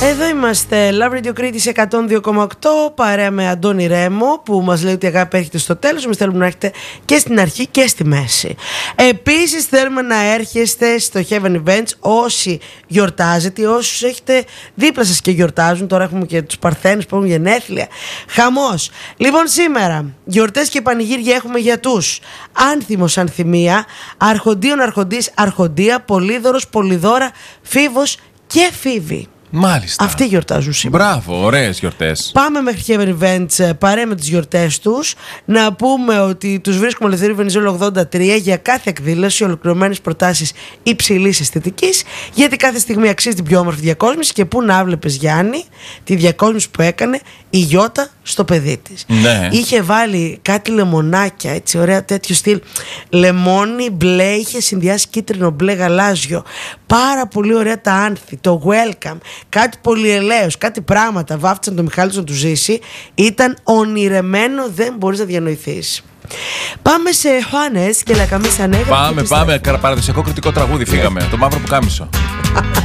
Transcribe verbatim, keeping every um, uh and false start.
Εδώ είμαστε, Love Radio Κρήτης εκατόν δύο κόμμα οκτώ, παρέα με Αντώνη Ρέμο που μας λέει ότι η αγάπη έρχεται στο τέλος. Εμείς θέλουμε να έρχεται και στην αρχή και στη μέση. Επίσης θέλουμε να έρχεστε στο Heaven Events όσοι γιορτάζετε, όσους έχετε δίπλα σας και γιορτάζουν. Τώρα έχουμε και τους Παρθένους που έχουν γενέθλια. Χαμός. Λοιπόν, σήμερα γιορτές και πανηγύρια έχουμε για τους Άνθιμος Ανθιμία, Αρχοντίων Αρχοντής Αρχοντία, Πολύδωρος Πολυδώρα, Φίβος και Φίβη. Μάλιστα. Αυτοί γιορτάζουν σήμερα. Μπράβο, ωραίες γιορτές. Πάμε μέχρι Heaven Events παρέα με τις γιορτές τους. Να πούμε ότι τους βρίσκουμε Ελευθερίου Βενιζέλου ογδόντα τρία για κάθε εκδήλωση, ολοκληρωμένες προτάσεις υψηλής αισθητικής. Γιατί κάθε στιγμή αξίζει την πιο όμορφη διακόσμηση. Και πού να βλέπεις, Γιάννη, τη διακόσμηση που έκανε η Γιώτα στο παιδί της. Ναι. Είχε βάλει κάτι λεμονάκια, έτσι ωραία, τέτοιο στυλ. Λεμόνι μπλε, είχε συνδυάσει κίτρινο μπλε γαλάζιο. Πάρα πολύ ωραία τα άνθη, το welcome. Κάτι πολυελαίος, κάτι πράγματα. Βάφτισαν το Μιχάλη να του ζήσει. Ήταν ονειρεμένο, δεν μπορείς να διανοηθείς. Πάμε σε Χουάνες και Λακαμίσα Νέγρα. Πάμε, πάμε. Παραδοσιακό κριτικό τραγούδι. Φύγαμε. Το μαύρο που κάμισο.